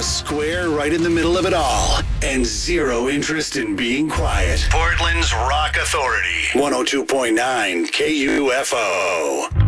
square right in the middle of it all, and zero interest in being quiet. Portland's Rock Authority, 102.9 KUFO.